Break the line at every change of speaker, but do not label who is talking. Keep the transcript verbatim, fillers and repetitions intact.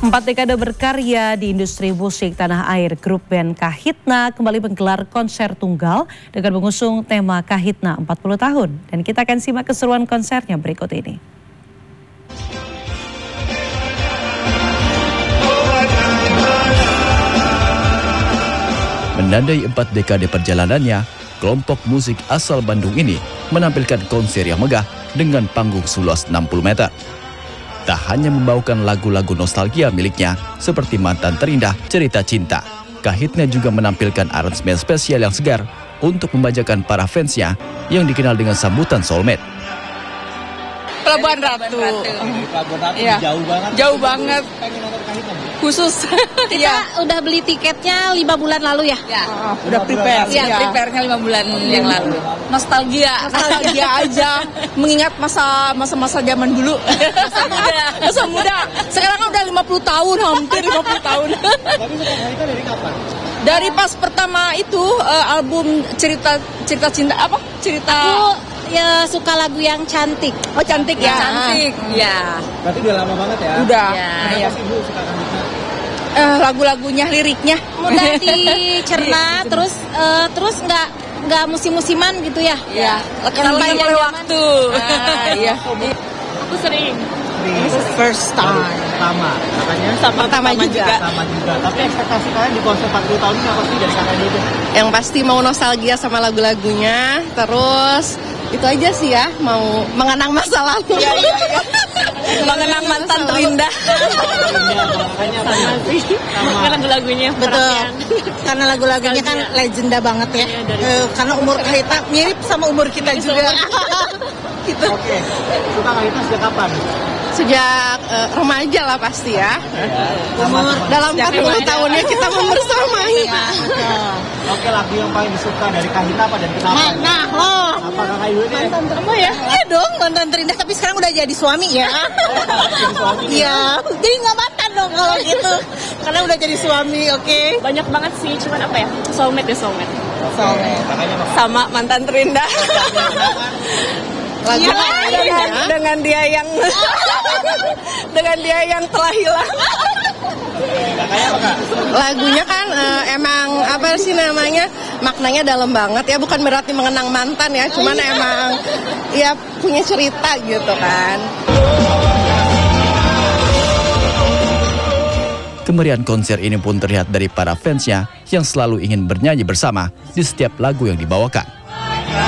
Empat dekade berkarya di industri musik tanah air, grup band Kahitna kembali menggelar konser tunggal dengan mengusung tema Kahitna empat puluh tahun. Dan kita akan simak keseruan konsernya berikut ini.
Menandai empat dekade perjalanannya, kelompok musik asal Bandung ini menampilkan konser yang megah dengan panggung seluas enam puluh meter. Tak hanya membawakan lagu-lagu nostalgia miliknya seperti Mantan Terindah, Cerita Cinta, Kahitna juga menampilkan aransemen spesial yang segar untuk membajakan para fansnya yang dikenal dengan sambutan soulmate.
Pelabuhan Ratu.
Pelabuhan Ratu
ya.
Jauh banget.
Jauh banget.
Pengen nonton Kahitna.
Khusus.
Kita
ya.
udah beli tiketnya lima bulan lalu ya?
Ya. Oh, udah prepare. Iya, ya. Prepare-nya lima bulan yang lalu. Nostalgia, nostalgia aja. Mengingat masa masa-masa zaman dulu. Masa muda. Masa muda. Sekarang kan udah lima puluh tahun, hampir lima puluh tahun.
Tapi suka Kahitna dari kapan?
Dari pas pertama itu uh, album cerita cerita cinta apa? Cerita
Aku ya suka lagu yang cantik.
Oh, cantik ya.
Cantik.
Ya.
Berarti udah lama banget ya?
Udah.
Ya,
Kenapa
ya.
sih Bu suka Kahitna?
Uh, lagu-lagunya, liriknya
Mudah dicerna, terus uh, terus nggak nggak musim-musiman gitu ya?
ya
Kalau
lekas
yang
oleh
zaman-
waktu. Ah, iya.
Aku sering.
First time.
Pertama, katanya
Pertama juga.
sama juga. Tapi ekspektasi kalian di konser empat puluh tahun ini apa sih dari kakaknya itu?
Yang pasti mau nostalgia sama lagu-lagunya, terus itu aja sih ya, mau mengenang masa lalu.
Iya, iya, iya. Mengenang mantan terindah.
Makanya apa sih? Sama.
lagu-lagunya.
Betul, karena lagu-lagunya kan legenda banget ya. Eh, karena umur Kahitna mirip sama umur kita juga. Gitu.
Oke, suka Kahitna sejak kapan?
Sejak eh, remaja lah pasti ya.
Umur
Dalam empat puluh tahunnya kita membersamai.
Oke, lagu yang paling disuka dari Kahitna apa dan kenapa?
Nah, nah loh.
Apa kakak Ibu ini?
Kamu ya? Iya dong, mantan terindah, tapi sekarang udah jadi suami ya.
Jadi suami.
Iya, jadi nggak mantan dong kalau gitu. Karena udah jadi suami, oke.
Banyak banget sih, cuman apa ya? Soulmate ya soulmate.
Soalnya kakaknya apa?
Sama mantan terindah.
Lagu
Iya, dengan,
lainnya.
dengan dia yang dengan dia yang telah hilang.
Kakaknya apa kak?
Lagunya kan eh, emang apa sih namanya, maknanya dalam banget ya, bukan berarti mengenang mantan ya, cuman emang ya punya cerita gitu kan.
Kemeriahan konser ini pun terlihat dari para fansnya yang selalu ingin bernyanyi bersama di setiap lagu yang dibawakan.